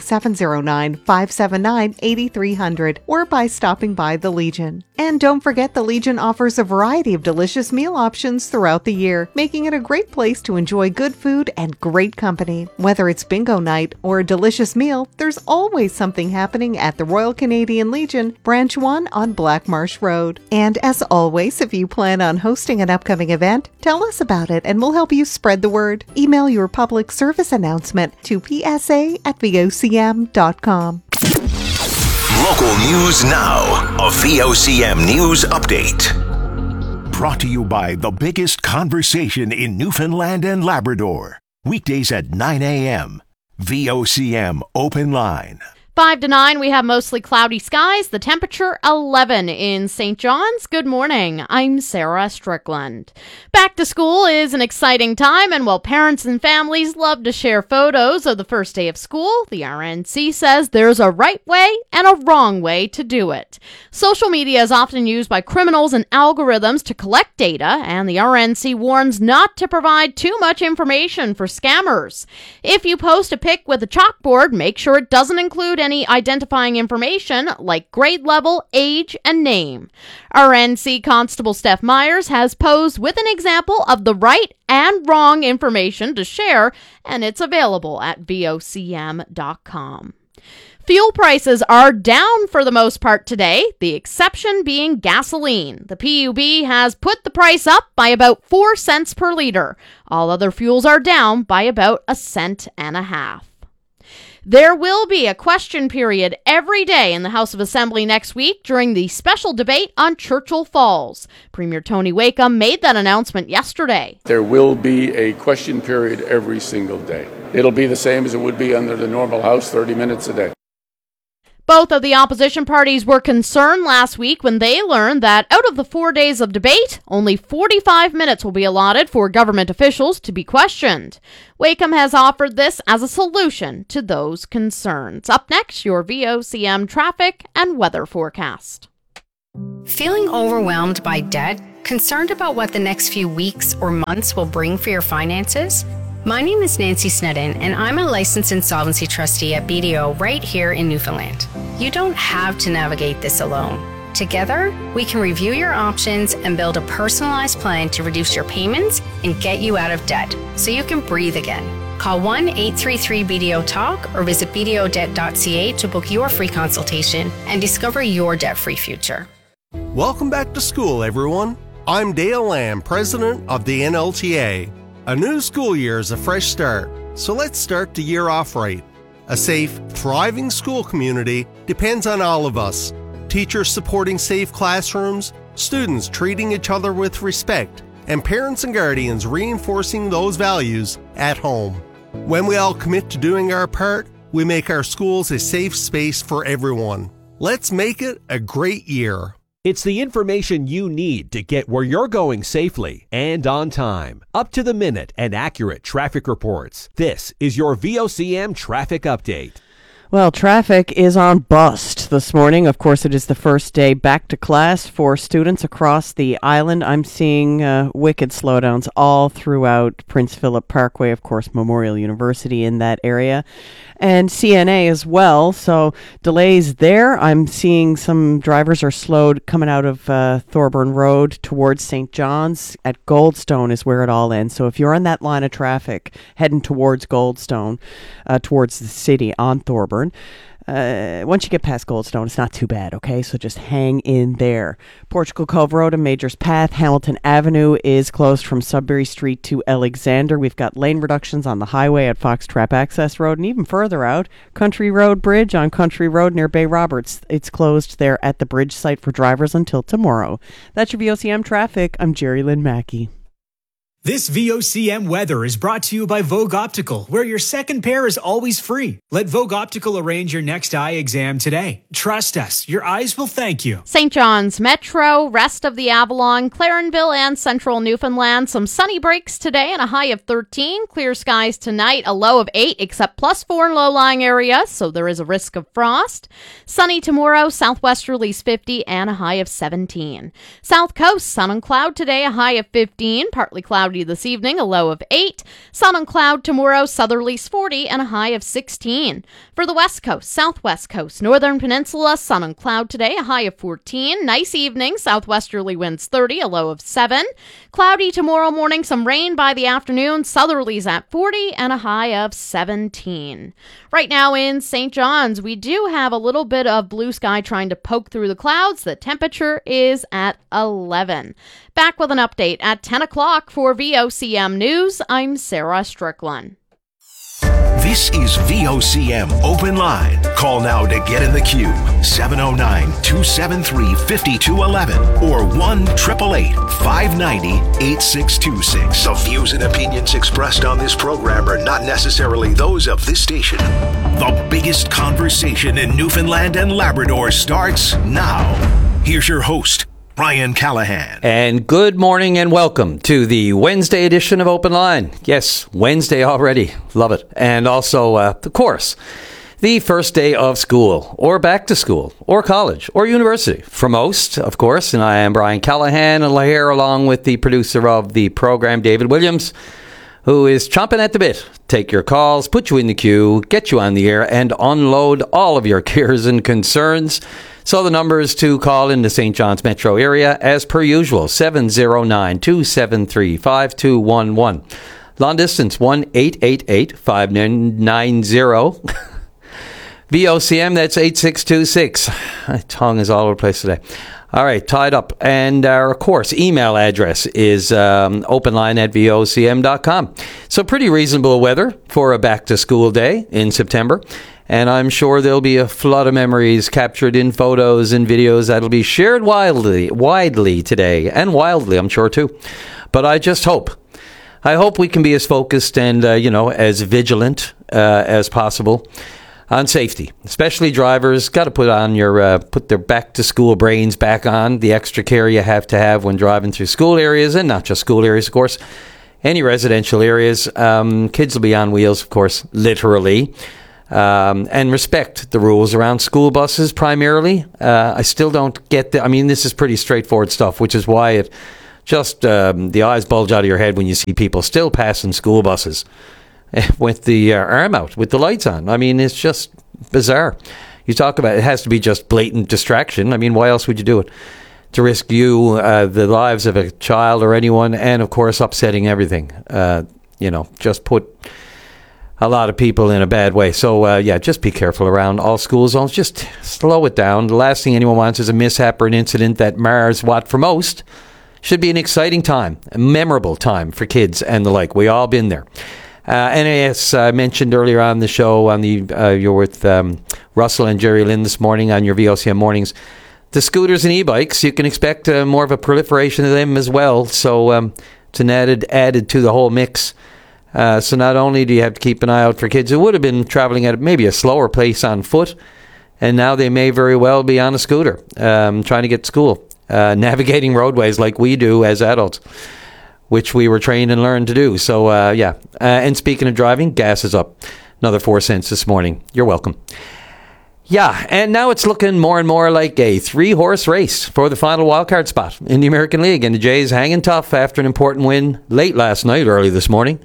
709-579-8300 or by stopping by the Legion. And don't forget, the Legion offers a variety of delicious meal options throughout the year, making it a great place to enjoy good food and great company. Whether it's bingo night or a delicious meal, there's always something happening at the Royal Canadian Legion, Branch 1 on Blackmarsh Road. And as always, if you plan on hosting an upcoming event, tell us about it and we'll help you spread the word. Email your public service announcement to psa@vocm.com. Local news now. A VOCM news update. Brought to you by the biggest conversation in Newfoundland and Labrador. Weekdays at 9 a.m. VOCM Open Line. 5 to 9, we have mostly cloudy skies. The temperature 11 in St. John's. Good morning. I'm Sarah Strickland. Back to school is an exciting time, and while parents and families love to share photos of the first day of school, the RNC says there's a right way and a wrong way to do it. Social media is often used by criminals and algorithms to collect data, and the RNC warns not to provide too much information for scammers. If you post a pic with a chalkboard, make sure it doesn't include any identifying information like grade level, age, and name. RNC Constable Steph Myers has posed with an example of the right and wrong information to share, and it's available at vocm.com. Fuel prices are down for the most part today, the exception being gasoline. The PUB has put the price up by about 4 cents per liter. All other fuels are down by about 1.5 cents. There will be a question period every day in the House of Assembly next week during the special debate on Churchill Falls. Premier Tony Wakeham made that announcement yesterday. There will be a question period every single day. It'll be the same as it would be under the normal House, 30 minutes a day. Both of the opposition parties were concerned last week when they learned that out of the 4 days of debate, only 45 minutes will be allotted for government officials to be questioned. Wakeham has offered this as a solution to those concerns. Up next, your VOCM traffic and weather forecast. Feeling overwhelmed by debt? Concerned about what the next few weeks or months will bring for your finances? My name is Nancy Snedden, and I'm a licensed insolvency trustee at BDO right here in Newfoundland. You don't have to navigate this alone. Together, we can review your options and build a personalized plan to reduce your payments and get you out of debt so you can breathe again. Call 1-833-BDO-TALK or visit bdodebt.ca to book your free consultation and discover your debt-free future. Welcome back to school, everyone. I'm Dale Lamb, president of the NLTA. A new school year is a fresh start, so let's start the year off right. A safe, thriving school community depends on all of us. Teachers supporting safe classrooms, students treating each other with respect, and parents and guardians reinforcing those values at home. When we all commit to doing our part, we make our schools a safe space for everyone. Let's make it a great year. It's the information you need to get where you're going safely and on time. Up to the minute and accurate traffic reports. This is your VOCM traffic update. Well, traffic is on bust this morning. Of course, it is the first day back to class for students across the island. I'm seeing wicked slowdowns all throughout Prince Philip Parkway, of course, Memorial University in that area, and CNA as well. So delays there. I'm seeing some drivers are slowed coming out of Thorburn Road towards St. John's. At Goldstone is where it all ends. So if you're on that line of traffic heading towards Goldstone, towards the city on Thorburn, once you get past Goldstone, it's not too bad, okay? So just hang in there. Portugal Cove Road and Major's Path, Hamilton Avenue is closed from Sudbury Street to Alexander. We've got lane reductions on the highway at Fox Trap Access Road, and even further out, Country Road Bridge on Country Road near Bay Roberts. It's closed there at the bridge site for drivers until tomorrow. That's your VOCM traffic. I'm Jerry Lynn Mackey. This VOCM weather is brought to you by Vogue Optical, where your second pair is always free. Let Vogue Optical arrange your next eye exam today. Trust us, your eyes will thank you. St. John's Metro, rest of the Avalon, Clarenville, and central Newfoundland. Some sunny breaks today and a high of 13. Clear skies tonight, a low of 8, except +4 in low-lying areas, so there is a risk of frost. Sunny tomorrow, southwesterlies 50 and a high of 17. South Coast, sun and cloud today, a high of 15, partly cloudy this evening, a low of 8. Sun and cloud tomorrow, southerlies 40 and a high of 16. For the West Coast, Southwest Coast, Northern Peninsula, sun and cloud today, a high of 14. Nice evening, southwesterly winds 30, a low of 7. Cloudy tomorrow morning, some rain by the afternoon, southerlies at 40 and a high of 17. Right now in St. John's, we do have a little bit of blue sky trying to poke through the clouds. The temperature is at 11. Back with an update at 10 o'clock for VOCM News. I'm Sarah Strickland. This is VOCM Open Line. Call now to get in the queue. 709-273-5211 or 1-888-590-8626. The views and opinions expressed on this program are not necessarily those of this station. The biggest conversation in Newfoundland and Labrador starts now. Here's your host, Brian Callahan. And good morning and welcome to the Wednesday edition of Open Line. Yes, Wednesday already. Love it. And also, of course, the first day of school or back to school or college or university for most, of course. And I am Brian Callahan, and here along with the producer of the program, David Williams, who is chomping at the bit. Take your calls, put you in the queue, get you on the air, and unload all of your cares and concerns. So the numbers to call in the St. John's metro area, as per usual, 709-273-5211. Long distance, 1-888-5990. VOCM, that's 8626. My tongue is all over the place today. All right, tied up. And our, of course, email address is openline@vocm.com. So pretty reasonable weather for a back-to-school day in September. And I'm sure there'll be a flood of memories captured in photos and videos that'll be shared widely today. And wildly, I'm sure, too. But I hope we can be as focused and, as vigilant as possible on safety, especially drivers. Got to put on put their back-to-school brains back on, the extra care you have to have when driving through school areas, and not just school areas, of course, any residential areas. Kids will be on wheels, of course, literally. And respect the rules around school buses primarily. I still don't get this is pretty straightforward stuff, which is why it just the eyes bulge out of your head when you see people still passing school buses with the arm out, with the lights on. It's just bizarre. You talk about it has to be just blatant distraction. Why else would you do it? To risk the lives of a child or anyone, and of course upsetting everything. Just put a lot of people in a bad way. So, just be careful around all school zones. Just slow it down. The last thing anyone wants is a mishap or an incident that mars what, for most, should be an exciting time, a memorable time for kids and the like. We all been there. And as I mentioned earlier on the show, you're with Russell and Jerry Lynn this morning on your VOCM mornings. The scooters and e-bikes, you can expect more of a proliferation of them as well. So it's an added to the whole mix. So not only do you have to keep an eye out for kids who would have been traveling at maybe a slower pace on foot, and now they may very well be on a scooter trying to get to school, navigating roadways like we do as adults, which we were trained and learned to do. So, and speaking of driving, gas is up another 4 cents this morning. You're welcome. Yeah, and now it's looking more and more like a 3-horse race for the final wildcard spot in the American League, and the Jays hanging tough after an important win late last night, early this morning,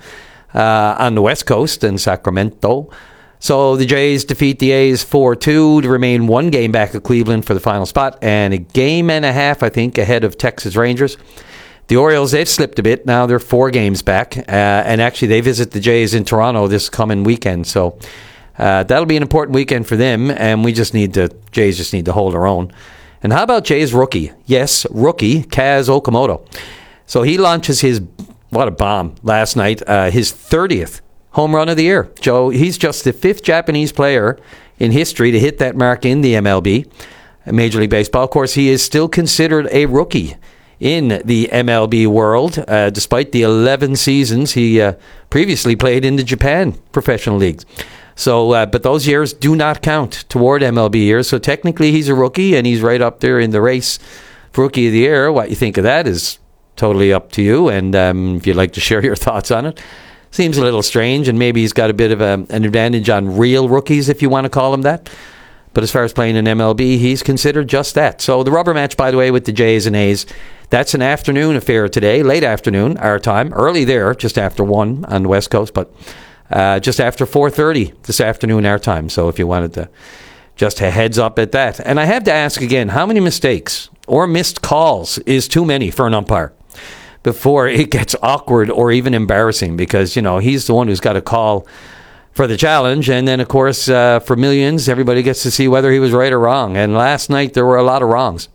on the West Coast in Sacramento. So the Jays defeat the A's 4-2 to remain one game back of Cleveland for the final spot, and a game and a half, I think, ahead of Texas Rangers. The Orioles, they've slipped a bit. Now they're 4 games back, and actually they visit the Jays in Toronto this coming weekend. So that'll be an important weekend for them, and Jays just need to hold their own. And how about Jays rookie? Yes, rookie, Kaz Okamoto. So he launches what a bomb last night, his 30th home run of the year. He's just the 5th Japanese player in history to hit that mark in the MLB, Major League Baseball. Of course, he is still considered a rookie in the MLB world, despite the 11 seasons he previously played in the Japan professional leagues. So, but those years do not count toward MLB years. So technically he's a rookie, and he's right up there in the race for Rookie of the Year. What you think of that is totally up to you. And if you'd like to share your thoughts on it, seems a little strange. And maybe he's got a bit of an advantage on real rookies, if you want to call them that. But as far as playing in MLB, he's considered just that. So the rubber match, by the way, with the Jays and A's, that's an afternoon affair today, late afternoon, our time, early there, just after 1 on the West Coast, but just after 4:30 this afternoon, our time. So if you wanted to, just a heads up at that. And I have to ask again, how many mistakes or missed calls is too many for an umpire before it gets awkward or even embarrassing? Because, he's the one who's got to call for the challenge. And then, of course, for millions, everybody gets to see whether he was right or wrong. And last night, there were a lot of wrongs.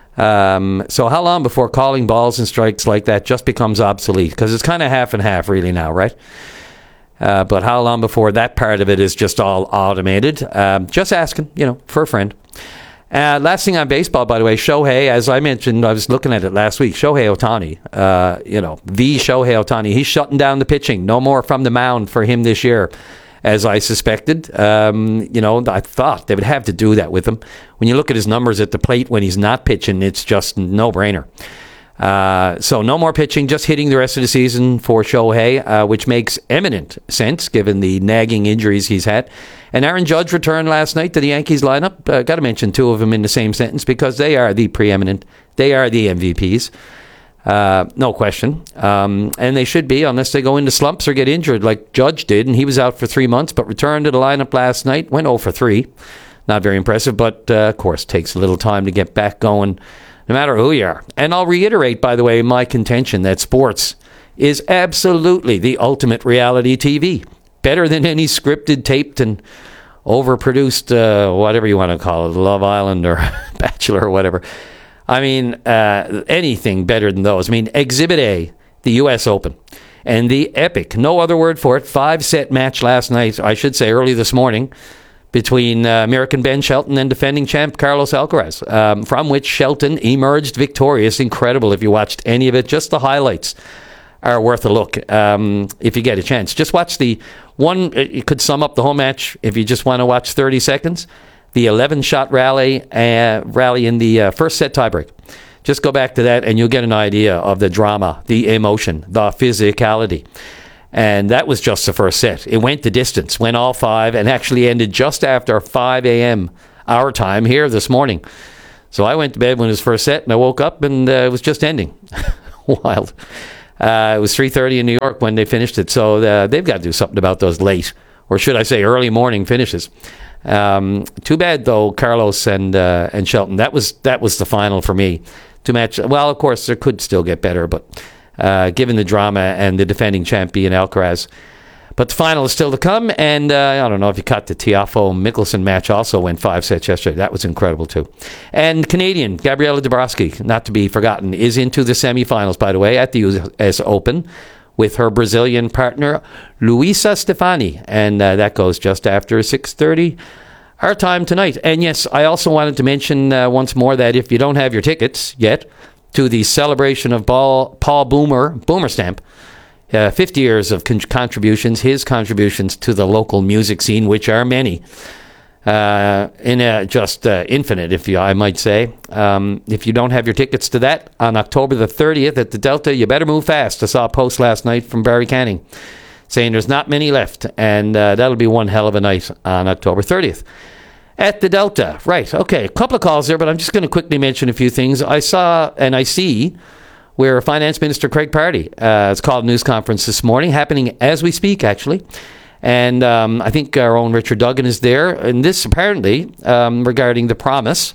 So how long before calling balls and strikes like that just becomes obsolete? Because it's kind of half and half really now, right? But how long before that part of it is just all automated? Just asking, for a friend. Last thing on baseball, by the way, Shohei, as I mentioned, I was looking at it last week, Shohei Ohtani, the Shohei Ohtani, he's shutting down the pitching. No more from the mound for him this year, as I suspected. I thought they would have to do that with him. When you look at his numbers at the plate when he's not pitching, it's just no-brainer. So no more pitching, just hitting the rest of the season for Shohei, which makes eminent sense given the nagging injuries he's had. And Aaron Judge returned last night to the Yankees lineup. Got to mention two of them in the same sentence because they are the preeminent. They are the MVPs. No question. And they should be unless they go into slumps or get injured like Judge did. And he was out for 3 months but returned to the lineup last night. Went 0 for 3. Not very impressive, but of course takes a little time to get back going no matter who you are. And I'll reiterate, by the way, my contention that sports is absolutely the ultimate reality TV. Better than any scripted, taped, and overproduced, whatever you want to call it, Love Island or Bachelor or whatever. I mean, anything better than those. I mean, Exhibit A, the U.S. Open, and the epic, no other word for it, 5-set match last night, I should say early this morning, between American Ben Shelton and defending champ Carlos Alcaraz, from which Shelton emerged victorious. Incredible if you watched any of it. Just the highlights are worth a look if you get a chance. Just watch the one. You could sum up the whole match if you just want to watch 30 seconds. The 11-shot rally in the first set tiebreak. Just go back to that and you'll get an idea of the drama, the emotion, the physicality. And that was just the first set. It went the distance, went all 5, and actually ended just after 5 a.m. our time here this morning. So I went to bed when it was first set, and I woke up, and it was just ending. Wild. It was 3:30 in New York when they finished it, so they've got to do something about those late, or should I say early morning finishes. Too bad, though, Carlos and Shelton. That was the final for me. Well, of course, there could still get better, but given the drama and the defending champion Alcaraz. But the final is still to come, and I don't know if you caught the Tiafoe-Mickelson match also went 5 sets yesterday. That was incredible, too. And Canadian, Gabriela Dabrowski, not to be forgotten, is into the semifinals, by the way, at the U.S. Open with her Brazilian partner, Luisa Stefani. And that goes just after 6:30 our time tonight. And yes, I also wanted to mention once more that if you don't have your tickets yet to the celebration of Paul Boomerstamp, 50 years of contributions, his contributions to the local music scene, which are many, infinite, I might say. If you don't have your tickets to that, on October the 30th at the Delta, you better move fast. I saw a post last night from Barry Canning saying there's not many left, and that'll be one hell of a night on October 30th. At the Delta, right, okay, a couple of calls there, but I'm just going to quickly mention a few things. I saw and I see where Finance Minister Craig Pardy has called a news conference this morning, happening as we speak, actually. And I think our own Richard Duggan is there. And this apparently regarding the promise,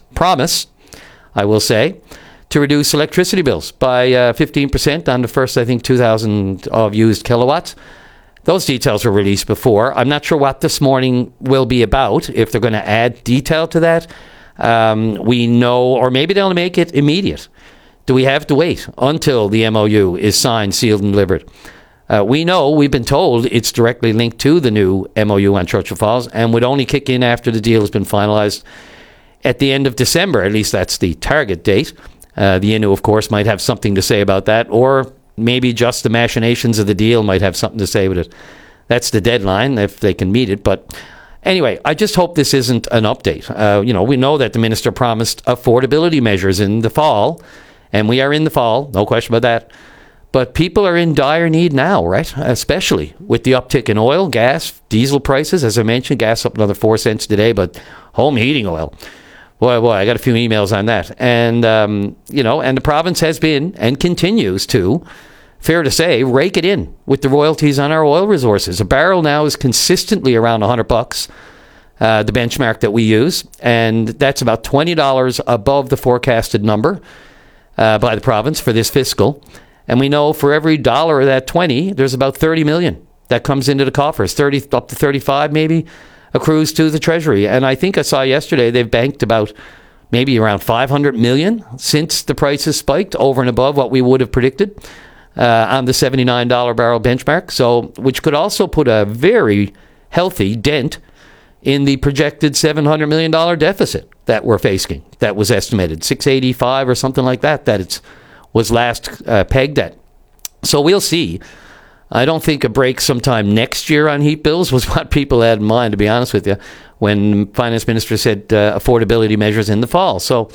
I will say, to reduce electricity bills by 15% on the first, 2,000 of used kilowatts. Those details were released before. I'm not sure what this morning will be about, if they're going to add detail to that. We know, or maybe they'll make it immediate. Do we have to wait until the MOU is signed, sealed, and delivered? We've been told it's directly linked to the new MOU on Churchill Falls and would only kick in after the deal has been finalized at the end of December. At least that's the target date. The Innu, of course, might have something to say about that, or maybe just the machinations of the deal might have something to say with it. That's the deadline, if they can meet it. But anyway, I just hope this isn't an update. We know that the minister promised affordability measures in the fall, and we are in the fall, no question about that. But people are in dire need now, right? Especially with the uptick in oil, gas, diesel prices. As I mentioned, gas up another 4 cents today, but home heating oil. Boy, I got a few emails on that. And, and the province has been and continues to, fair to say, rake it in with the royalties on our oil resources. A barrel now is consistently around $100, the benchmark that we use. And that's about $20 above the forecasted number by the province for this fiscal. And we know for every dollar of that 20, there's about 30 million that comes into the coffers. 30 up to 35 maybe accrues to the Treasury. And I think I saw yesterday they've banked about maybe around 500 million since the prices spiked over and above what we would have predicted. on the $79 barrel benchmark, so which could also put a very healthy dent in the projected $700 million deficit that we're facing. That was estimated $685 or something like that it was last pegged at. So we'll see. I don't think a break sometime next year on heat bills was what people had in mind, to be honest with you, when Finance Minister said affordability measures in the fall. So,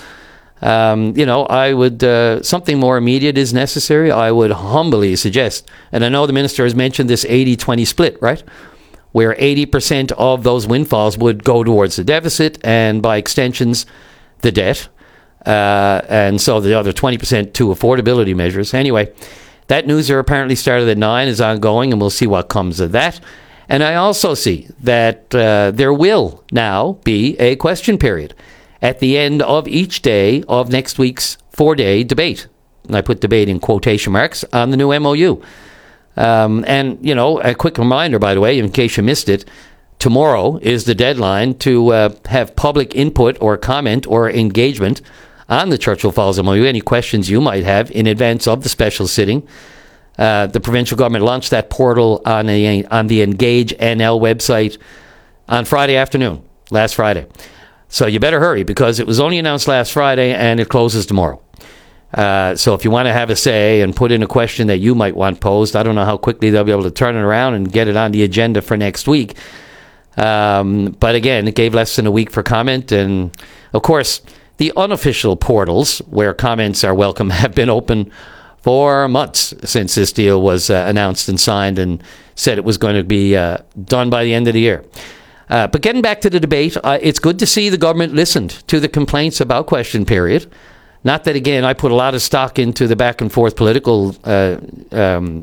I would, something more immediate is necessary. I would humbly suggest, and I know the Minister has mentioned this 80-20 split, right? Where 80% of those windfalls would go towards the deficit and by extensions, the debt. And so the other 20% to affordability measures. Anyway, that news there apparently started at 9 is ongoing, and we'll see what comes of that. And I also see that there will now be a question period at the end of each day of next week's 4-day debate. And I put debate in quotation marks on the new MOU. And, a quick reminder, by the way, in case you missed it, tomorrow is the deadline to have public input or comment or engagement on the Churchill Falls MOU, any questions you might have in advance of the special sitting. The provincial government launched that portal on the Engage NL website on Friday afternoon, last Friday. So you better hurry because it was only announced last Friday and it closes tomorrow. So if you want to have a say and put in a question that you might want posed, I don't know how quickly they'll be able to turn it around and get it on the agenda for next week. But again, it gave less than a week for comment. And of course, the unofficial portals where comments are welcome have been open for months since this deal was announced and signed and said it was going to be done by the end of the year. But getting back to the debate, it's good to see the government listened to the complaints about question period. Not that, again, I put a lot of stock into the back and forth political, parry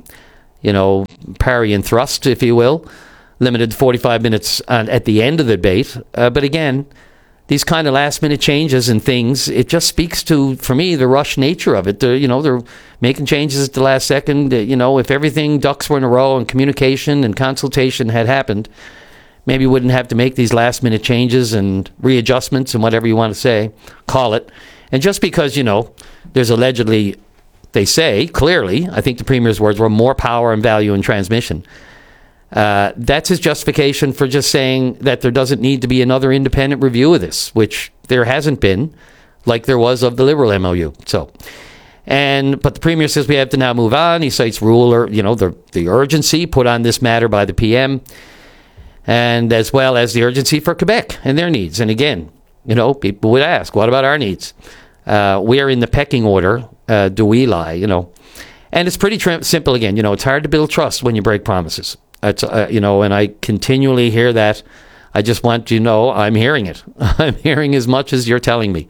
and thrust, if you will, limited to 45 minutes at the end of the debate. But again, these kind of last-minute changes and things, it just speaks to, for me, the rush nature of it. They're making changes at the last second. If everything ducks were in a row and communication and consultation had happened, maybe we wouldn't have to make these last-minute changes and readjustments and whatever you want to say, call it. And just because, there's allegedly, they say, clearly, I think the Premier's words were more power and value in transmission. That's his justification for just saying that there doesn't need to be another independent review of this, which there hasn't been, like there was of the Liberal MOU. But the Premier says we have to now move on. He cites the urgency put on this matter by the PM, and as well as the urgency for Quebec and their needs. And again, people would ask, what about our needs? We are in the pecking order. Do we lie? And it's pretty simple again. It's hard to build trust when you break promises. It's, and I continually hear that. I just want you to know I'm hearing it. I'm hearing as much as you're telling me.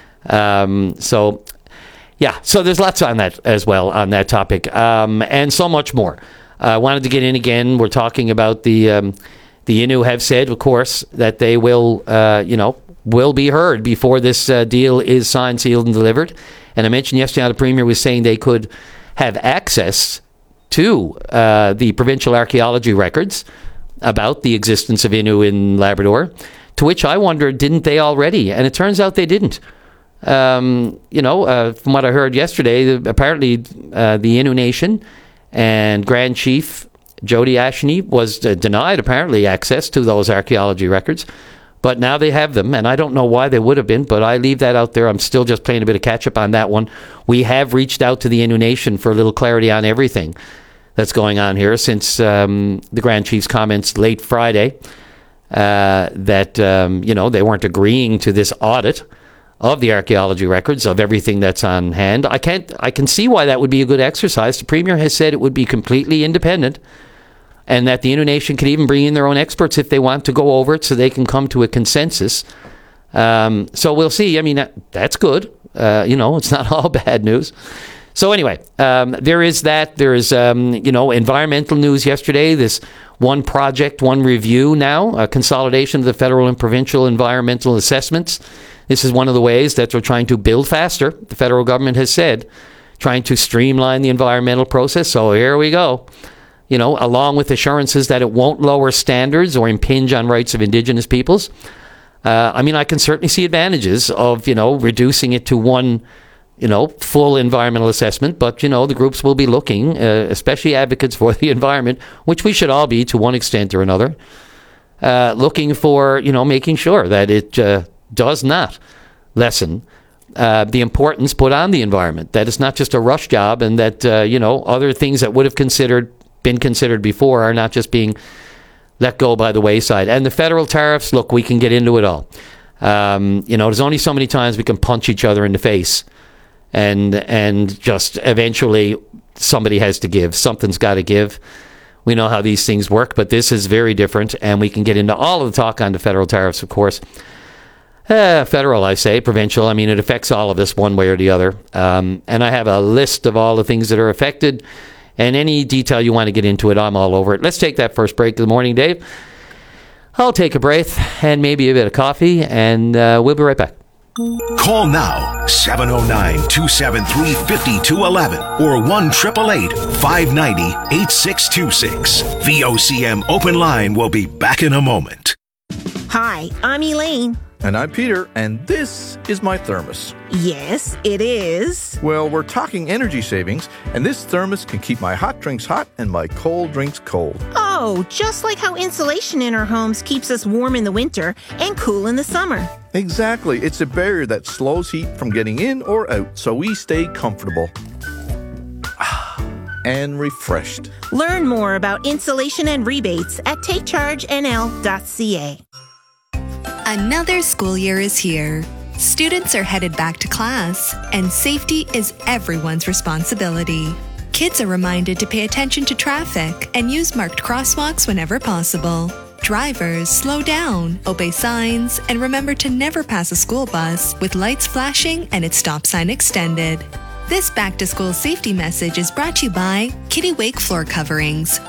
So there's lots on that as well, on that topic, and so much more. I wanted to get in again. We're talking about the Innu have said, of course, that they will be heard before this deal is signed, sealed, and delivered. And I mentioned yesterday how the Premier was saying they could have access to the provincial archaeology records about the existence of Innu in Labrador, to which I wondered, didn't they already? And it turns out they didn't. From what I heard yesterday, apparently the Innu Nation and Grand Chief Jody Ashney was denied, apparently, access to those archaeology records. But now they have them, and I don't know why they would have been, but I leave that out there. I'm still just playing a bit of catch-up on that one. We have reached out to the Innu Nation for a little clarity on everything that's going on here since the Grand Chief's comments late Friday that, they weren't agreeing to this audit of the archaeology records of everything that's on hand. I can see why that would be a good exercise. The Premier has said it would be completely independent, and that the Innu Nation could even bring in their own experts if they want to go over it so they can come to a consensus. So we'll see. I mean, that's good. It's not all bad news. So anyway, there is that. There is, environmental news yesterday. This one project, one review now, a consolidation of the federal and provincial environmental assessments. This is one of the ways that they're trying to build faster. The federal government has said, trying to streamline the environmental process. So here we go. Along with assurances that it won't lower standards or impinge on rights of Indigenous peoples. I can certainly see advantages of, reducing it to one, full environmental assessment, but, the groups will be looking, especially advocates for the environment, which we should all be to one extent or another, looking for, making sure that it does not lessen the importance put on the environment, that it's not just a rush job, and that, other things that would have been considered before are not just being let go by the wayside. And the federal tariffs, look, we can get into it all. There's only so many times we can punch each other in the face. And just eventually somebody has to give. Something's got to give. We know how these things work, but this is very different, and we can get into all of the talk on the federal tariffs, of course. Federal, I say. Provincial, I mean, it affects all of us one way or the other. And I have a list of all the things that are affected, and any detail you want to get into it, I'm all over it. Let's take that first break of the morning, Dave. I'll take a breath and maybe a bit of coffee, and we'll be right back. Call now, 709-273-5211 or 1-888-590-8626. VOCM Open Line will be back in a moment. Hi, I'm Elaine. And I'm Peter, and this is my thermos. Yes, it is. Well, we're talking energy savings, and this thermos can keep my hot drinks hot and my cold drinks cold. Oh, just like how insulation in our homes keeps us warm in the winter and cool in the summer. Exactly. It's a barrier that slows heat from getting in or out, so we stay comfortable and refreshed. Learn more about insulation and rebates at takechargenl.ca. Another school year is here. Students are headed back to class, and safety is everyone's responsibility. Kids are reminded to pay attention to traffic and use marked crosswalks whenever possible. Drivers, slow down, obey signs, and remember to never pass a school bus with lights flashing and its stop sign extended. This back-to-school safety message is brought to you by Kitty Wake Floor Coverings,